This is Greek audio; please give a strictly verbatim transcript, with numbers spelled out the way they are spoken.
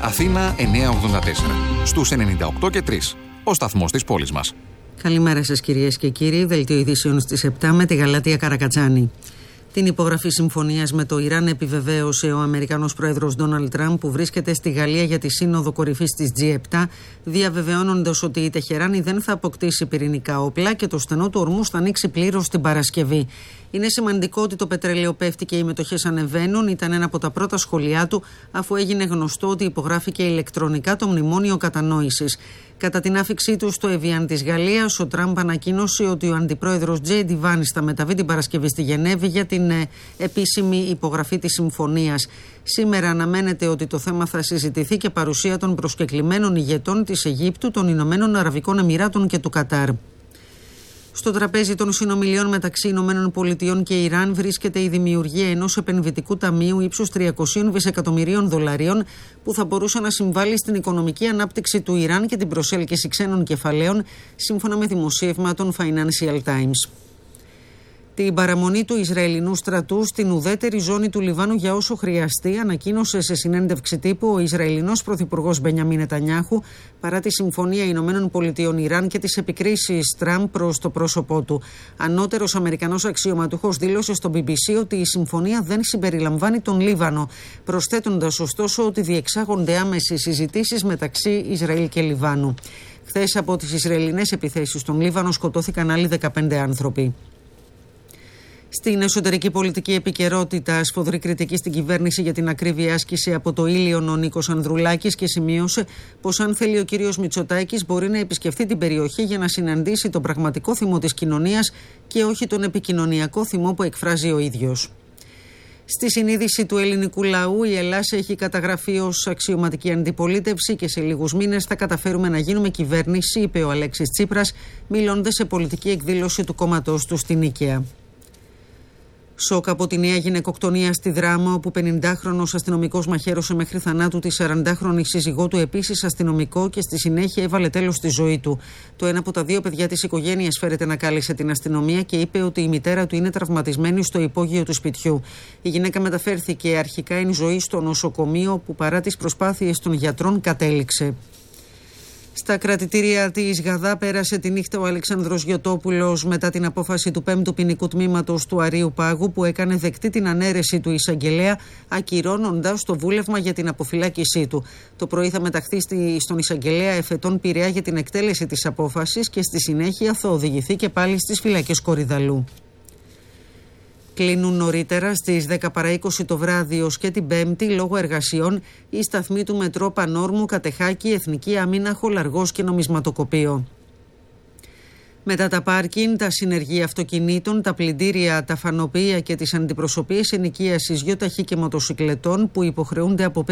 Αθήνα εννιακόσια ογδόντα τέσσερα. Στους ενενήντα οκτώ και τρία. Ο σταθμός της πόλης μας. Καλημέρα σας κυρίες και κύριοι. Δελτίο ειδήσεων στις επτά με τη Γαλάτεια Καρακατσάνη. Την υπογραφή συμφωνίας με το Ιράν επιβεβαίωσε ο Αμερικανός πρόεδρος Ντόναλντ Τραμπ, που βρίσκεται στη Γαλλία για τη σύνοδο κορυφής της τζι επτά, διαβεβαιώνοντας ότι η Τεχεράνη δεν θα αποκτήσει πυρηνικά όπλα και το στενό του ορμούς θα ανοίξει πλήρως την Παρασκευή. Είναι σημαντικό ότι το πετρέλαιο πέφτει και οι μετοχές ανεβαίνουν. Ήταν ένα από τα πρώτα σχόλιά του, αφού έγινε γνωστό ότι υπογράφηκε ηλεκτρονικά το μνημόνιο κατανόησης. Κατά την άφηξή του στο Εβιάν της Γαλλίας, ο Τραμπ ανακοίνωσε ότι ο αντιπρόεδρος Τζέι Ντι Βάνς θα μεταβεί την Παρασκευή στη Γενέβη για την ε, επίσημη υπογραφή της συμφωνίας. Σήμερα αναμένεται ότι το θέμα θα συζητηθεί και παρουσία των προσκεκλημένων ηγετών της Αιγύπτου, των Ηνωμένων Αραβικών Εμιράτων και του Κατάρ. Στο τραπέζι των συνομιλιών μεταξύ Ηνωμένων Πολιτειών και Ιράν βρίσκεται η δημιουργία ενός επενδυτικού ταμείου ύψους τριακόσια δισεκατομμυρίων δολαρίων, που θα μπορούσε να συμβάλλει στην οικονομική ανάπτυξη του Ιράν και την προσέλκυση ξένων κεφαλαίων, σύμφωνα με δημοσίευμα των Financial Times. Την παραμονή του Ισραηλινού στρατού στην ουδέτερη ζώνη του Λιβάνου για όσο χρειαστεί, ανακοίνωσε σε συνέντευξη τύπου ο Ισραηλινός πρωθυπουργός Μπενιαμίν Νετανιάχου, παρά τη συμφωνία Ηνωμένων Πολιτειών Ιράν και τις επικρίσεις Τραμπ προς το πρόσωπό του. Ανώτερος Αμερικανός αξιωματούχος δήλωσε στο μπι μπι σι ότι η συμφωνία δεν συμπεριλαμβάνει τον Λίβανο, προσθέτοντας ωστόσο ότι διεξάγονται άμεσες συζητήσεις μεταξύ Ισραήλ και Λιβάνου. Χθες, από τις Ισραηλινές επιθέσεις στον Λίβανο σκοτώθηκαν άλλοι δεκαπέντε άνθρωποι. Στην εσωτερική πολιτική επικαιρότητα, σφοδρή κριτική στην κυβέρνηση για την ακρίβεια άσκηση από το Ήλιον ο Νίκος Ανδρουλάκης, και σημείωσε πως αν θέλει ο κύριος Μητσοτάκης μπορεί να επισκεφθεί την περιοχή για να συναντήσει τον πραγματικό θυμό της κοινωνίας και όχι τον επικοινωνιακό θυμό που εκφράζει ο ίδιος. Στη συνείδηση του ελληνικού λαού, η Ελλάδα έχει καταγραφεί ως αξιωματική αντιπολίτευση και σε λίγους μήνες θα καταφέρουμε να γίνουμε κυβέρνηση, είπε ο Αλέξης Τσίπρας, μιλώντας σε πολιτική εκδήλωση του κόμματός του στην Νίκαια. Σοκ από τη νέα γυναικοκτονία στη Δράμα, όπου πενηντάχρονος αστυνομικός μαχαίρωσε μέχρι θανάτου τη σαραντάχρονη σύζυγό του, επίσης αστυνομικό, και στη συνέχεια έβαλε τέλος στη ζωή του. Το ένα από τα δύο παιδιά της οικογένειας φέρεται να κάλεσε την αστυνομία και είπε ότι η μητέρα του είναι τραυματισμένη στο υπόγειο του σπιτιού. Η γυναίκα μεταφέρθηκε αρχικά εν ζωή στο νοσοκομείο, που παρά τις προσπάθειες των γιατρών κατέληξε. Στα κρατητήρια της Γαδά πέρασε τη νύχτα ο Αλεξάνδρος Γιωτόπουλος μετά την απόφαση του πέμπτου ποινικού τμήματος του Αρείου Πάγου, που έκανε δεκτή την ανέρεση του εισαγγελέα, ακυρώνοντας το βούλευμα για την αποφυλάκησή του. Το πρωί θα μεταχθεί στον εισαγγελέα Εφετών Πειραιά για την εκτέλεση της απόφασης και στη συνέχεια θα οδηγηθεί και πάλι στις φυλακές Κορυδαλού. Κλείνουν νωρίτερα στις δέκα παρά είκοσι το βράδυ ως και την Πέμπτη, λόγω εργασιών, οι σταθμοί του μετρό Πανόρμου, Κατεχάκη, Εθνική Αμήνα, Χολαργός και Νομισματοκοπείο. Μετά τα πάρκιν, τα συνεργεία αυτοκινήτων, τα πλυντήρια, τα φανοπεία και τις αντιπροσωπείες ενοικίασης γιοταχή και μοτοσυκλετών, που υποχρεούνται από